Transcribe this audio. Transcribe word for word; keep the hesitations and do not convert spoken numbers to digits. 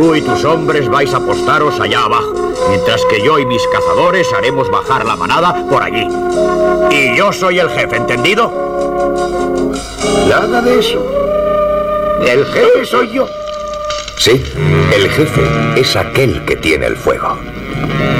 Tú y tus hombres vais a postaros allá abajo, mientras que yo y mis cazadores haremos bajar la manada por allí. Y yo soy el jefe, ¿entendido? Nada de eso. El jefe soy yo. Sí, el jefe es aquel que tiene el fuego.